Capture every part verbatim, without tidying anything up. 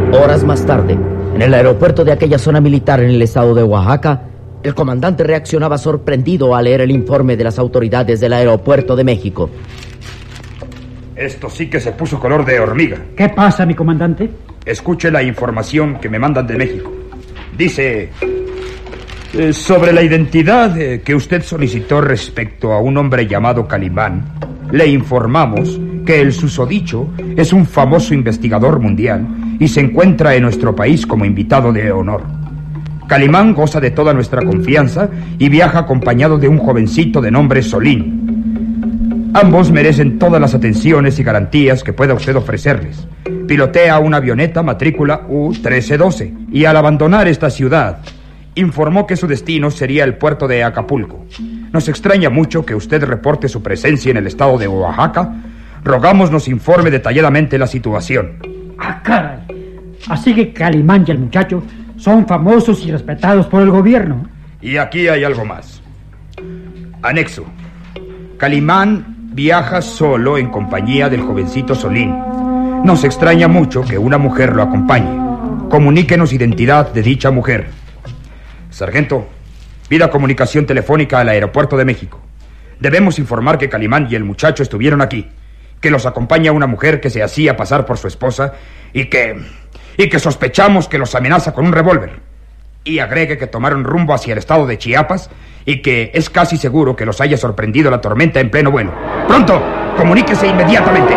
Horas más tarde, en el aeropuerto de aquella zona militar en el estado de Oaxaca, el comandante reaccionaba sorprendido al leer el informe de las autoridades del aeropuerto de México. Esto sí que se puso color de hormiga. ¿Qué pasa, mi comandante? Escuche la información que me mandan de México. Dice... Eh, sobre la identidad eh, que usted solicitó respecto a un hombre llamado Calimán, le informamos que el susodicho es un famoso investigador mundial y se encuentra en nuestro país como invitado de honor. Calimán goza de toda nuestra confianza y viaja acompañado de un jovencito de nombre Solín. Ambos merecen todas las atenciones y garantías que pueda usted ofrecerles. Pilotea una avioneta matrícula U trece doce y al abandonar esta ciudad informó que su destino sería el puerto de Acapulco. Nos extraña mucho que usted reporte su presencia en el estado de Oaxaca. Rogamos nos informe detalladamente la situación. ¡Ah, caray! Así que Calimán y el muchacho son famosos y respetados por el gobierno. Y aquí hay algo más. Anexo. Calimán viaja solo en compañía del jovencito Solín. Nos extraña mucho que una mujer lo acompañe. Comuníquenos identidad de dicha mujer. Sargento, pida comunicación telefónica al aeropuerto de México. Debemos informar que Calimán y el muchacho estuvieron aquí, que los acompaña una mujer que se hacía pasar por su esposa y que... y que sospechamos que los amenaza con un revólver. Y agregue que tomaron rumbo hacia el estado de Chiapas y que es casi seguro que los haya sorprendido la tormenta en pleno vuelo. ¡Pronto! ¡Comuníquese inmediatamente!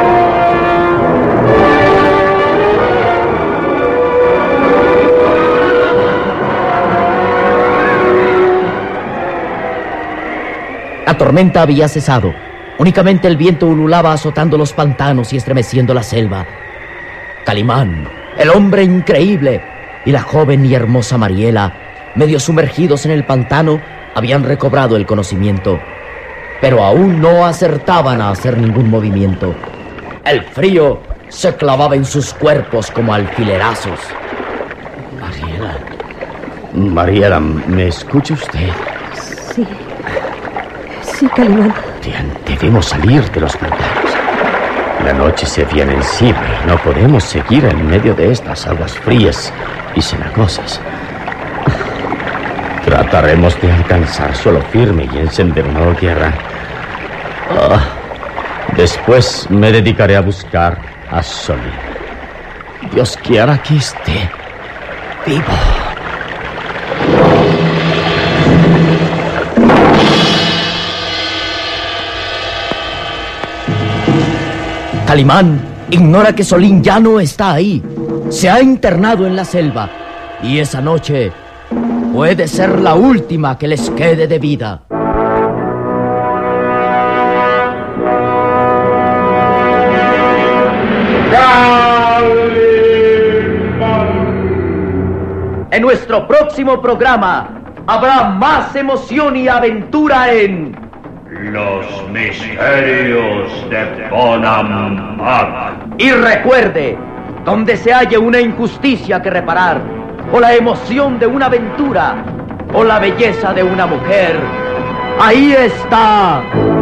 La tormenta había cesado. Únicamente el viento ululaba azotando los pantanos y estremeciendo la selva. Calimán, el hombre increíble, y la joven y hermosa Mariela, medio sumergidos en el pantano, habían recobrado el conocimiento. Pero aún no acertaban a hacer ningún movimiento. El frío se clavaba en sus cuerpos como alfilerazos. Mariela... Mariela, ¿me escucha usted? Sí... Sí, Calimán. Bien, debemos salir de los pantanos. La noche se viene encima y no podemos seguir en medio de estas aguas frías y cenagosas. Trataremos de alcanzar suelo firme y encender una hoguera. Ah, después me dedicaré a buscar a Solín. Dios quiera que esté vivo. Calimán ignora que Solín ya no está ahí. Se ha internado en la selva. Y esa noche puede ser la última que les quede de vida. En nuestro próximo programa habrá más emoción y aventura en... Los misterios de Bonampak. Y recuerde, donde se halle una injusticia que reparar, o la emoción de una aventura, o la belleza de una mujer, ahí está